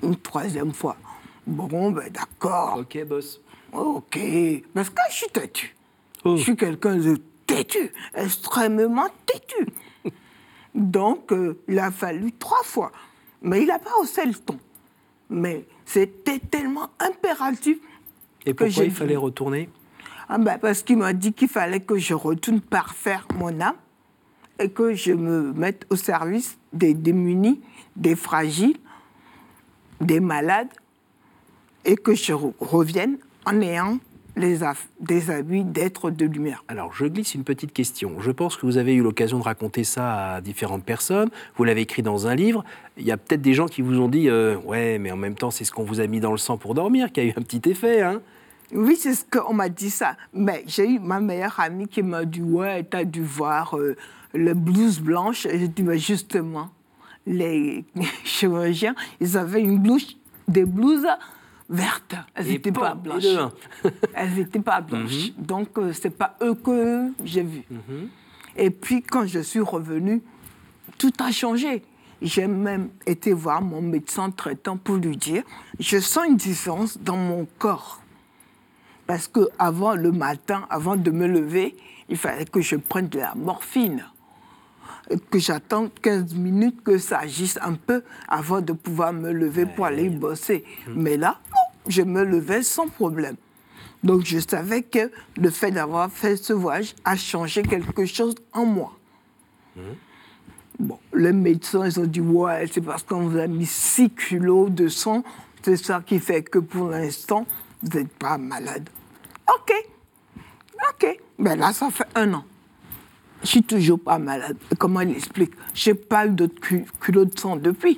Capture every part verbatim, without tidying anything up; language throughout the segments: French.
une troisième fois. Bon, ben d'accord. Ok, boss. Ok, parce que je suis têtu. Oh. Je suis quelqu'un de têtu, extrêmement têtu. Donc, euh, il a fallu trois fois. Mais il n'a pas haussé le ton. Mais c'était tellement impératif. Et que pourquoi j'ai il fallait dit. retourner? Ah ben, parce qu'il m'a dit qu'il fallait que je retourne parfaire mon âme et que je me mette au service des démunis, des fragiles, des malades, et que je re- revienne en ayant les aff- des habits d'être de lumière. Alors, je glisse une petite question. Je pense que vous avez eu l'occasion de raconter ça à différentes personnes. Vous l'avez écrit dans un livre. Il y a peut-être des gens qui vous ont dit euh, « Ouais, mais en même temps, c'est ce qu'on vous a mis dans le sang pour dormir, qui a eu un petit effet, hein ?» Oui, c'est ce qu'on m'a dit ça. Mais j'ai eu ma meilleure amie qui m'a dit « Ouais, t'as dû voir euh, le blouse blanche. » Et j'ai dit « Mais justement, les chirurgiens, ils avaient une blouse, des blouses vertes. Elles Et n'étaient pas pan, les deux, blanches. hein. Elles n'étaient pas blanches. Donc, euh, ce n'est pas eux que j'ai vus. Et puis, quand je suis revenue, tout a changé. J'ai même été voir mon médecin traitant pour lui dire « Je sens une différence dans mon corps. » Parce qu'avant, le matin, avant de me lever, il fallait que je prenne de la morphine. Que j'attende quinze minutes que ça agisse un peu avant de pouvoir me lever pour aller bosser. Mais là, non, je me levais sans problème. Donc je savais que le fait d'avoir fait ce voyage a changé quelque chose en moi. Bon, les médecins, ils ont dit, ouais, c'est parce qu'on vous a mis six kilos de sang, c'est ça qui fait que pour l'instant, vous n'êtes pas malade. OK, OK. Mais là, ça fait un an. Je suis toujours pas malade. Comment il explique? Je n'ai pas eu d'autres cu- kilos de sang depuis.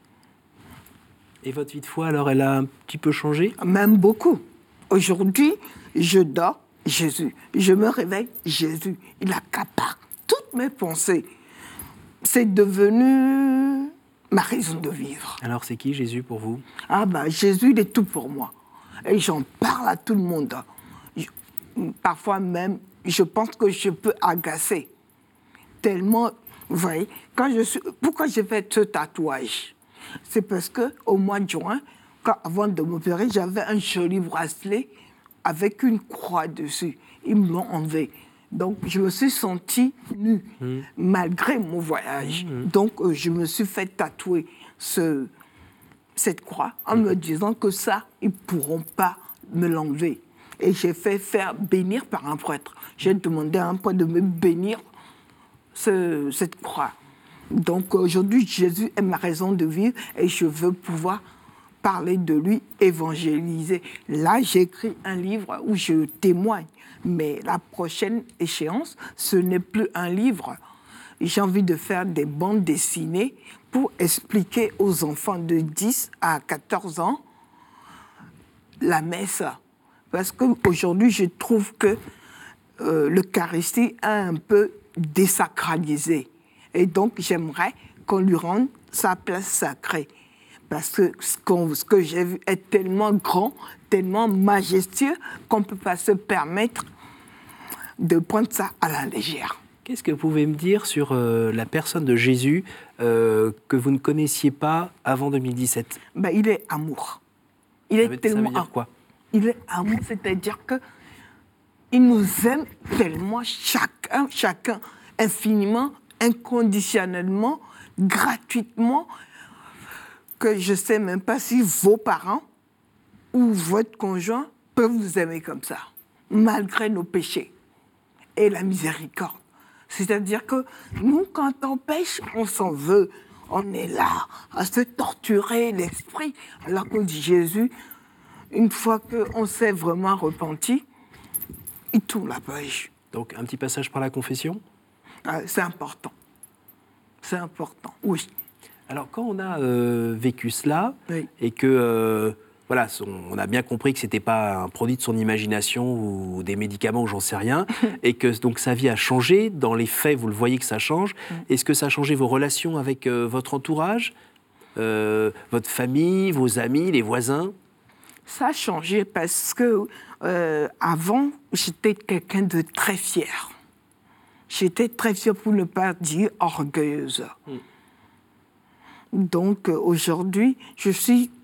Et votre vie de foi, alors, elle a un petit peu changé? Même beaucoup. Aujourd'hui, je dors, Jésus. Je me réveille, Jésus. Il accapare toutes mes pensées. C'est devenu ma raison de vivre. Alors, c'est qui Jésus pour vous? Ah ben, Jésus, il est tout pour moi. Et j'en parle à tout le monde. Je- parfois même, je pense que je peux agacer. Tellement, vous voyez, quand je suis... Pourquoi j'ai fait ce tatouage? C'est parce qu'au mois de juin, quand, avant de m'opérer, j'avais un joli bracelet avec une croix dessus. Ils me l'ont enlevé. Donc, je me suis sentie nue, mmh. malgré mon voyage. Mmh. Donc, euh, je me suis fait tatouer ce, cette croix en mmh. me disant que ça, ils ne pourront pas me l'enlever. Et j'ai fait faire bénir par un prêtre. J'ai demandé à un prêtre de me bénir ce, cette croix. Donc, aujourd'hui, Jésus est ma raison de vivre et je veux pouvoir parler de lui, évangéliser. Là, j'ai écrit un livre où je témoigne. Mais la prochaine échéance, ce n'est plus un livre. J'ai envie de faire des bandes dessinées pour expliquer aux enfants de dix à quatorze ans la messe. Parce qu'aujourd'hui, je trouve que euh, l'Eucharistie a un peu désacralisé. Et donc, j'aimerais qu'on lui rende sa place sacrée. Parce que ce, qu'on, ce que j'ai vu est tellement grand, tellement majestueux, qu'on ne peut pas se permettre de prendre ça à la légère. Qu'est-ce que vous pouvez me dire sur euh, la personne de Jésus euh, que vous ne connaissiez pas avant deux mille dix-sept? Ben, il est amour. Il ça est veut, tellement... Ça veut dire quoi? Il est amour, c'est-à-dire qu'il nous aime tellement, chacun, chacun, infiniment, inconditionnellement, gratuitement, que je ne sais même pas si vos parents ou votre conjoint peuvent vous aimer comme ça, malgré nos péchés et la miséricorde. C'est-à-dire que nous, quand on pêche, on s'en veut. On est là à se torturer l'esprit. Alors que Jésus, une fois qu'on s'est vraiment repenti, il tourne la page. Donc, un petit passage par la confession? Ah, c'est important. C'est important, oui. Alors, quand on a euh, vécu cela, oui. et que, euh, voilà, son, on a bien compris que ce n'était pas un produit de son imagination ou des médicaments ou j'en sais rien, et que donc sa vie a changé, dans les faits, vous le voyez que ça change. Mm. Est-ce que ça a changé vos relations avec euh, votre entourage, euh, votre famille, vos amis, les voisins? Ça a changé parce que euh, avant, j'étais quelqu'un de très fier. J'étais très fière, pour ne pas dire orgueilleuse. Mm. Donc, euh, aujourd'hui, je suis